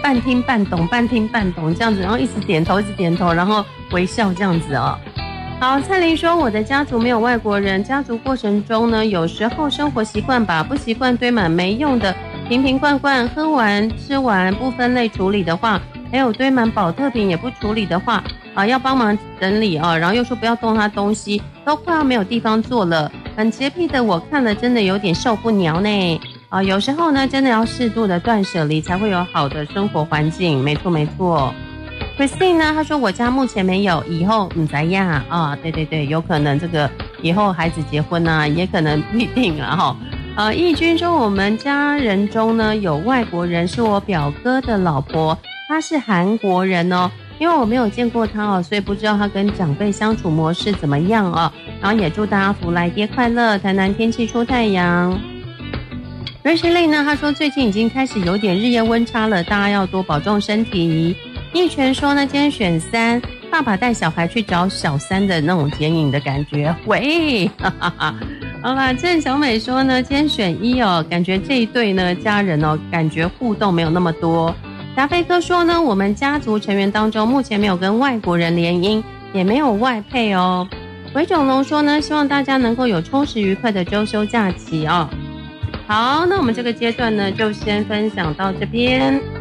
半听半懂，半听半懂这样子，然后一直点头，一直点头，然后微笑这样子哦。好，蔡琳说我的家族没有外国人，家族过程中呢，有时候生活习惯把不习惯堆满没用的瓶瓶罐罐，喝完吃完不分类处理的话，还有堆满保特瓶也不处理的话，要帮忙整理啊，然后又说不要动他东西，都快要没有地方坐了。很洁癖的我看了真的有点受不了呢。有时候呢，真的要适度的断舍离，才会有好的生活环境。没错没错。Christine 呢，她说我家目前没有，以后唔知呀啊，对对对，有可能这个以后孩子结婚啊，也可能不一定啊哈。义军说我们家人中呢有外国人，是我表哥的老婆，她是韩国人哦。因为我没有见过她哦，所以不知道她跟长辈相处模式怎么样哦。然后也祝大家福来爹快乐，台南天气出太阳。瑞士类呢，他说最近已经开始有点日夜温差了，大家要多保重身体。一拳说呢，今天选3，爸爸带小孩去找小三的那种剪影的感觉。喂，哈哈哈。好啦，郑小美说呢，今天选1哦，感觉这一对呢家人哦，感觉互动没有那么多。达菲哥说呢，我们家族成员当中目前没有跟外国人联姻，也没有外配哦。韦炯龙说呢，希望大家能够有充实愉快的周休假期哦。好，那我们这个阶段呢，就先分享到这边。